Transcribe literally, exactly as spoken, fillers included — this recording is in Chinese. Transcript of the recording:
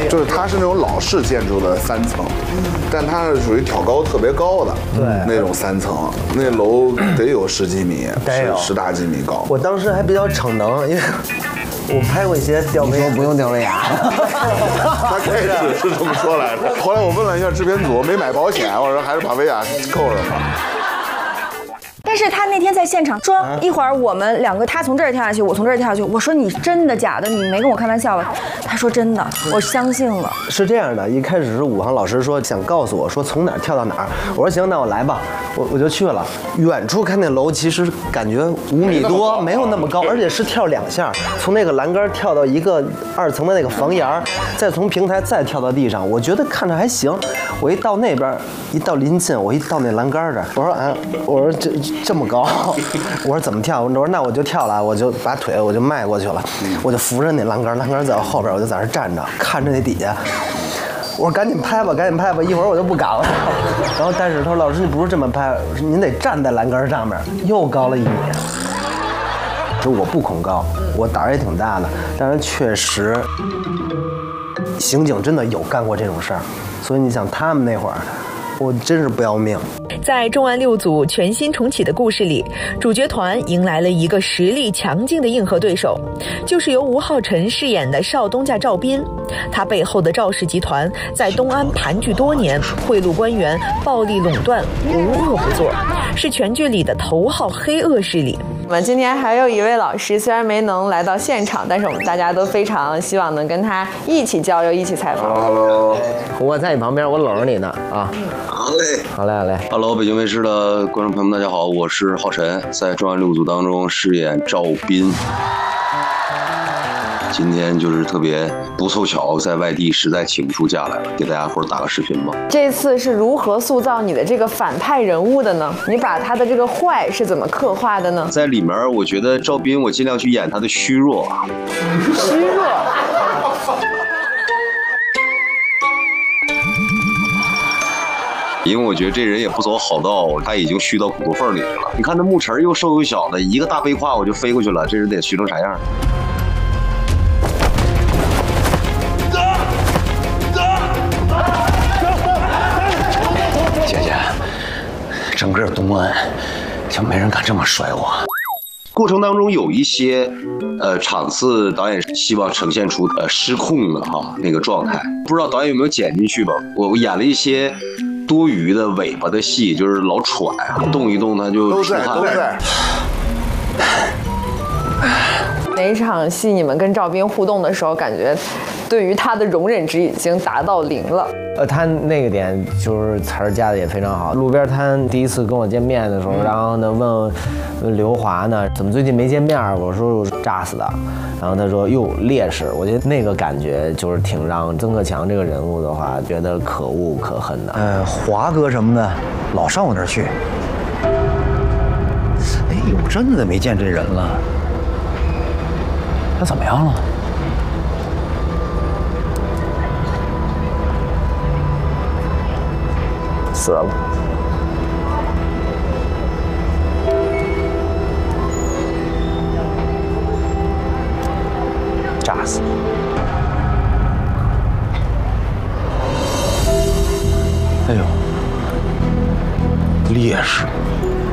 就是它是那种老式建筑的三层，但它是属于挑高特别高的， 对， 那种三层，那楼得有十几米， 得有十大几米高。 我当时还比较逞能，因为我拍过一些吊威亚， 不用吊威亚。 他开始是这么说来着，后来我问了一下制片组，没买保险，我说还是把威亚扣上吧。 但是他那天在现场说，一会儿我们两个，他从这儿跳下去，我从这儿跳下去。我说你真的假的？你没跟我开玩笑吧？他说真的，我相信了。 是这样的，一开始是武航老师说想告诉我说从哪儿跳到哪儿，我说行，那我来吧，我我就去了。远处看那楼，其实感觉五米多，没有那么高，而且是跳两下，从那个栏杆跳到一个二层的那个房檐，再从平台再跳到地上，我觉得看着还行。我一到那边，一到临近，我一到那栏杆这儿，我说哎，我说这这么高，我说怎么跳？我说那我就跳了，我就把腿我就迈过去了，我就扶着那栏杆，栏杆在我后边，我就在那站着看着那底下。我说赶紧拍吧，赶紧拍吧，一会儿我就不敢了。然后但是他说老师你不是这么拍，我说您得站在栏杆上面，又高了一米。就我不恐高，我胆儿也挺大的，但是确实刑警真的有干过这种事儿，所以你想他们那会儿。我真是不要命。 在重案六组全新重启的故事里，主角团迎来了一个实力强劲的硬核对手，就是由吴浩辰饰演的少东家赵斌。他背后的赵氏集团在东安盘踞多年，贿赂官员，暴力垄断，无恶不作，是全剧里的头号黑恶势力。 我们今天还有一位老师，虽然没能来到现场，但是我们大家都非常希望能跟他一起交流，一起采访。 Hello， 我在你旁边，我搂着你呢啊。 好嘞， 好嘞，好嘞。 Hello， 北京卫视的观众朋友们，大家好，我是浩辰，在重案六组当中饰演赵斌。今天就是特别不凑巧，在外地实在请不出假来了，给大家伙打个视频吧。 这次是如何塑造你的这个反派人物的呢？你把他的这个坏是怎么刻画的呢？ 在里面，我觉得赵斌，我尽量去演他的虚弱。 虚弱。 因为我觉得这人也不走好道，他已经虚到骨头缝里去了。你看那木晨又瘦又小的，一个大背胯我就飞过去了，这人得虚成啥样？ 姐姐，整个东安就没人敢这么甩我。 过程当中有一些，呃，场次导演希望呈现出呃失控的哈那个状态，不知道导演有没有剪进去吧？我我演了一些多余的尾巴的戏，就是老喘，动一动他就出汗。 都在，都在。 哪一场戏你们跟赵斌互动的时候，感觉对于他的容忍值已经达到零了？ 呃，他那个点就是词儿加的也非常好。路边摊第一次跟我见面的时候，然后呢问问刘华呢，怎么最近没见面？我说我是炸死的，然后他说哟烈士，我觉得那个感觉就是挺让曾克强这个人物的话觉得可恶可恨的。 呃，华哥什么的老上我那儿去。哎呦，真的没见这人了。他怎么样了？ 死了。炸死。